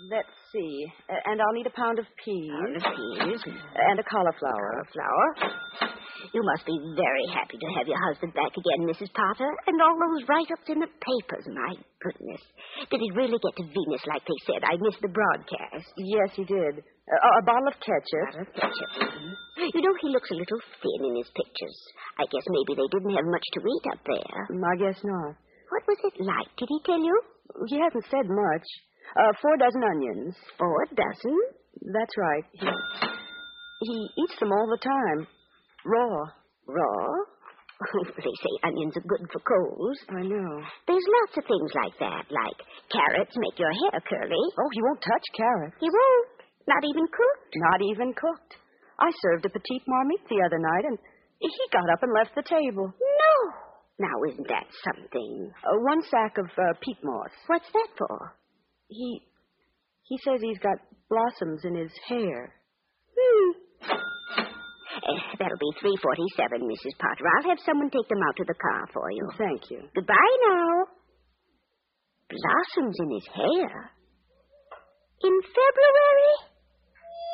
Let's see. And I'll need a pound of peas. Pound of peas. And a cauliflower. You must be very happy to have your husband back again, Mrs. Potter. And all those write-ups in the papers, my goodness. Did he really get to Venus like they said? I missed the broadcast. Yes, he did. A bottle of ketchup. Mm-hmm. You know, he looks a little thin in his pictures. I guess maybe they didn't have much to eat up there. I guess not. What was it like? Did he tell you? He hasn't said much. 4 dozen onions. 4 dozen? That's right. He eats them all the time. Raw. They say onions are good for colds. I know. There's lots of things like that, like carrots make your hair curly. Oh, he won't touch carrots. He won't? Not even cooked? Not even cooked. I served a petite marmite the other night, and he got up and left the table. No. Now, isn't that something? 1 sack of peat moss. What's that for? He says he's got blossoms in his hair. That'll be 3:47, Mrs. Potter. I'll have someone take them out to the car for you. Thank you. Goodbye now. Blossoms in his hair? In February?